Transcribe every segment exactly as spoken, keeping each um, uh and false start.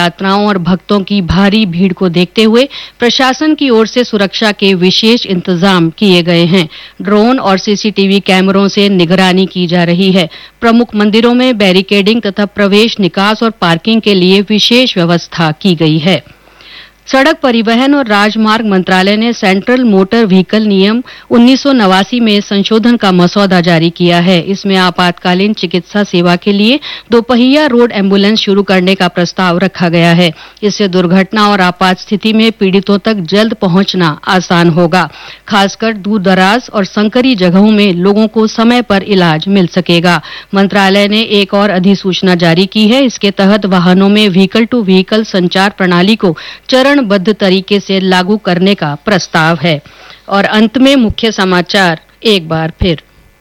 यात्राओं और भक्तों की भारी भीड़ को देखते हुए प्रशासन की ओर से सुरक्षा के विशेष इंतजाम किए गए हैं। ड्रोन और सीसीटीवी कैमरों से निगरानी की जा रही है। प्रमुख मंदिरों में बैरिकेडिंग तथा प्रवेश, निकास और पार्किंग के लिए विशेष व्यवस्था की गई है। सड़क परिवहन और राजमार्ग मंत्रालय ने सेंट्रल मोटर व्हीकल नियम उन्नीस सौ नवासी में संशोधन का मसौदा जारी किया है। इसमें आपातकालीन चिकित्सा सेवा के लिए दोपहिया रोड एम्बुलेंस शुरू करने का प्रस्ताव रखा गया है। इससे दुर्घटना और आपात स्थिति में पीड़ितों तक जल्द पहुंचना आसान होगा। खासकर दूर दराज और संकरी जगहों में लोगों को समय पर इलाज मिल सकेगा। मंत्रालय ने एक और अधिसूचना जारी की है। इसके तहत वाहनों में व्हीकल टू व्हीकल संचार प्रणाली को चरण बद्ध तरीके से लागू करने का प्रस्ताव है। और अंत में मुख्य समाचार एक बार फिर।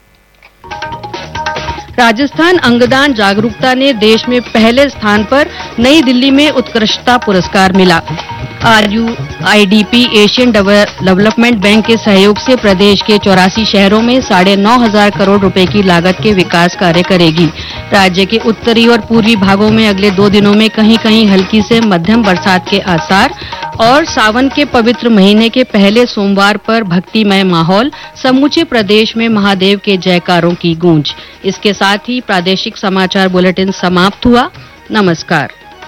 राजस्थान अंगदान जागरूकता ने देश में पहले स्थान पर, नई दिल्ली में उत्कृष्टता पुरस्कार मिला। आरयूआईडीपी एशियन डेवलपमेंट बैंक के सहयोग से प्रदेश के चौरासी शहरों में साढ़े नौ हजार करोड़ रुपए की लागत के विकास कार्य करेगी। राज्य के उत्तरी और पूर्वी भागों में अगले दो दिनों में कहीं कहीं हल्की से मध्यम बरसात के आसार। और सावन के पवित्र महीने के पहले सोमवार पर भक्तिमय माहौल, समूचे प्रदेश में महादेव के जयकारों की गूंज। इसके साथ ही प्रादेशिक समाचार बुलेटिन समाप्त हुआ। नमस्कार।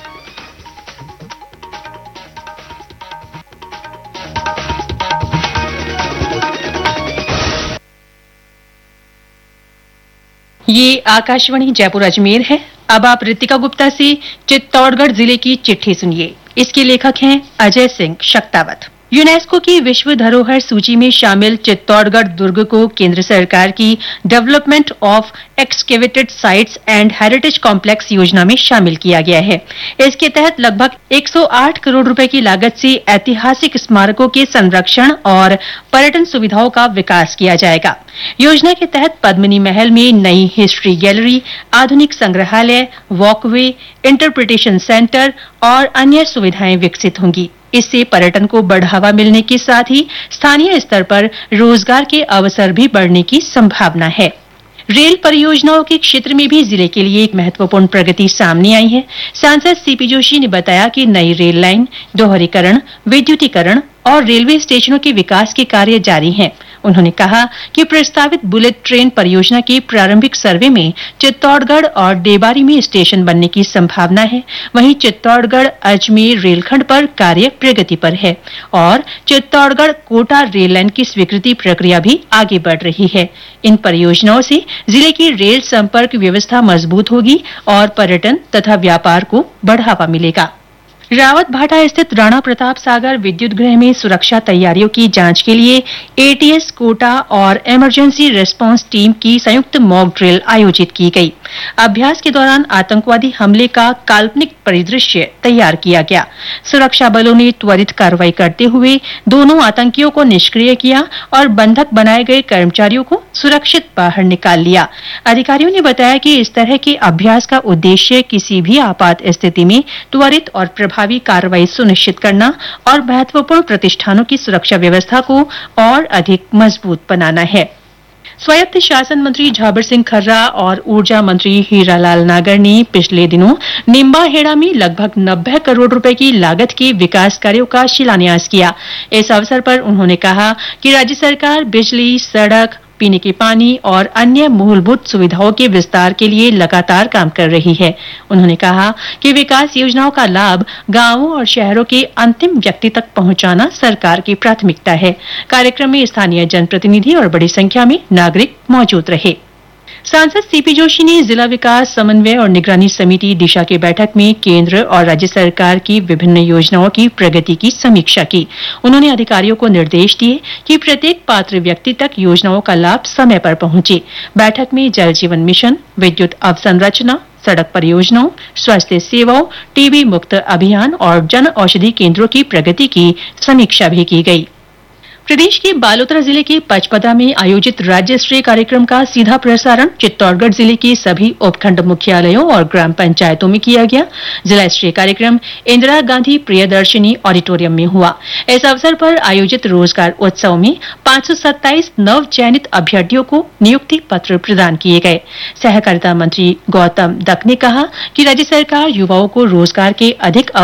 ये आकाशवाणी जयपुर अजमेर है। अब आप रितिका गुप्ता से चित्तौड़गढ़ जिले की चिट्ठी सुनिए। इसके लेखक हैं अजय सिंह शक्तावत। यूनेस्को की विश्व धरोहर सूची में शामिल चित्तौड़गढ़ दुर्ग को केंद्र सरकार की development of excavated sites and heritage complex योजना में शामिल किया गया है। इसके तहत लगभग एक सौ आठ करोड़ रुपए की लागत से ऐतिहासिक स्मारकों के संरक्षण और पर्यटन सुविधाओं का विकास किया जाएगा। योजना के तहत पद्मिनी महल में नई हिस्ट्री गैलरी, आधुनिक संग्रहालय, वॉकवे, इंटरप्रिटेशन सेंटर और अन्य सुविधाएं विकसित होंगी। इससे पर्यटन को बढ़ावा मिलने के साथ ही स्थानीय स्तर पर रोजगार के अवसर भी बढ़ने की संभावना है। रेल परियोजनाओं के क्षेत्र में भी जिले के लिए एक महत्वपूर्ण प्रगति सामने आई है। सांसद सीपी जोशी ने बताया कि नई रेल लाइन, दोहरीकरण, विद्युतीकरण और रेलवे स्टेशनों के विकास के कार्य जारी हैं। उन्होंने कहा कि प्रस्तावित बुलेट ट्रेन परियोजना के प्रारंभिक सर्वे में चित्तौड़गढ़ और डेबारी में स्टेशन बनने की संभावना है। वहीं चित्तौड़गढ़ अजमेर रेलखंड पर कार्य प्रगति पर है और चित्तौड़गढ़ कोटा रेल लाइन की स्वीकृति प्रक्रिया भी आगे बढ़ रही है। इन परियोजनाओं से जिले की रेल संपर्क व्यवस्था मजबूत होगी और पर्यटन तथा व्यापार को बढ़ावा मिलेगा। रावत भाटा स्थित राणा प्रताप सागर विद्युत गृह में सुरक्षा तैयारियों की जांच के लिए एटीएस कोटा और इमरजेंसी रिस्पांस टीम की संयुक्त मॉक ड्रिल आयोजित की गई। अभ्यास के दौरान आतंकवादी हमले का काल्पनिक परिदृश्य तैयार किया गया। सुरक्षा बलों ने त्वरित कार्रवाई करते हुए दोनों आतंकियों को निष्क्रिय किया और बंधक बनाए गए कर्मचारियों को सुरक्षित बाहर निकाल लिया। अधिकारियों ने बताया कि इस तरह के अभ्यास का उद्देश्य किसी भी आपात स्थिति में त्वरित और प्रभावी कार्रवाई सुनिश्चित करना और महत्वपूर्ण प्रतिष्ठानों की सुरक्षा व्यवस्था को और अधिक मजबूत बनाना है। स्वायत्त शासन मंत्री झाबर सिंह खर्रा और ऊर्जा मंत्री हीरालाल नागर ने पिछले दिनों निम्बाहेड़ा में लगभग नब्बे करोड़ रुपए की लागत के विकास कार्यों का शिलान्यास किया। इस अवसर पर उन्होंने कहा कि राज्य सरकार बिजली, सड़क, पीने के पानी और अन्य मूलभूत सुविधाओं के विस्तार के लिए लगातार काम कर रही है। उन्होंने कहा कि विकास योजनाओं का लाभ गांवों और शहरों के अंतिम व्यक्ति तक पहुंचाना सरकार की प्राथमिकता है। कार्यक्रम में स्थानीय जनप्रतिनिधि और बड़ी संख्या में नागरिक मौजूद रहे। सांसद सीपी जोशी ने जिला विकास समन्वय और निगरानी समिति दिशा की बैठक में केंद्र और राज्य सरकार की विभिन्न योजनाओं की प्रगति की समीक्षा की। उन्होंने अधिकारियों को निर्देश दिए कि प्रत्येक पात्र व्यक्ति तक योजनाओं का लाभ समय पर पहुंचे। बैठक में जल जीवन मिशन, विद्युत अवसंरचना, सड़क परियोजनाओं, स्वास्थ्य सेवाओं, टीबी मुक्त अभियान और जन औषधि केंद्रों की प्रगति की समीक्षा भी की गई। प्रदेश के बालोतरा जिले के पचपदा में आयोजित राज्य स्तरीय कार्यक्रम का सीधा प्रसारण चित्तौड़गढ़ जिले के सभी उपखंड मुख्यालयों और ग्राम पंचायतों में किया गया। जिला स्तरीय कार्यक्रम इंदिरा गांधी प्रियदर्शिनी ऑडिटोरियम में हुआ। इस अवसर पर आयोजित रोजगार उत्सव में पांच सौ सत्ताईस नव चयनित अभ्यर्थियों को नियुक्ति पत्र प्रदान किए गए। सहकारिता मंत्री गौतम दत्त ने कहा कि राज्य सरकार युवाओं को रोजगार के अधिक